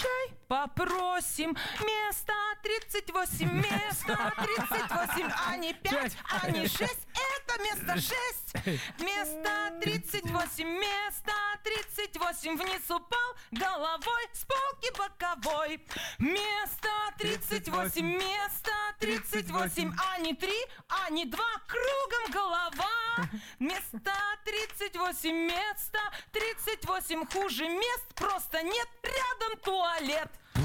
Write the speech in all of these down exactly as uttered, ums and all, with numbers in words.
чай попросим. Место тридцать восемь, место тридцать восемь, а не пять, а не шесть. Это место шесть. Место тридцать восемь, место тридцать восемь. Вниз упал головой с полки боковой. Место тридцать восемь, место тридцать восемь, а не три, а не два, кругом голова. Место тридцать восемь, место тридцать восемь. Хуже мест просто нет, рядом туалет.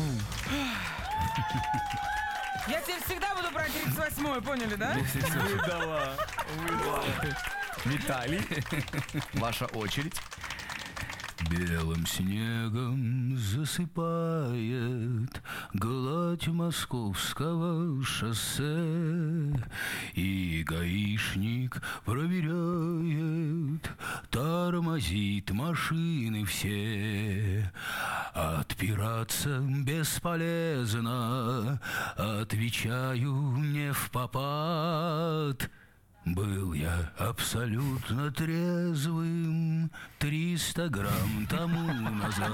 Я теперь всегда буду брать тридцать восьмую, поняли, да? Выдала. Выдала. Виталий, ваша очередь. Белым снегом засыпает гладь московского шоссе, и гаишник проверяет, тормозит машины все. Отпираться бесполезно, отвечаю не впопад. Был я абсолютно трезвым триста грамм тому назад.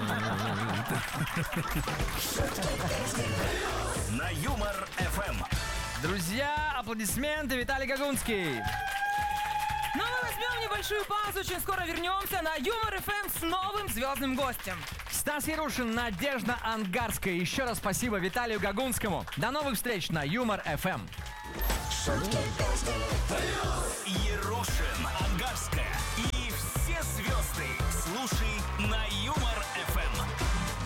На Юмор эф эм. Друзья, аплодисменты, Виталий Гагунский. Ну, мы возьмем небольшую паузу, очень скоро вернемся на Юмор эф эм с новым звездным гостем. Стас Ярушин, Надежда Ангарская. Еще раз спасибо Виталию Гагунскому. До новых встреч на Юмор эф эм. Ярушин, Ангарская.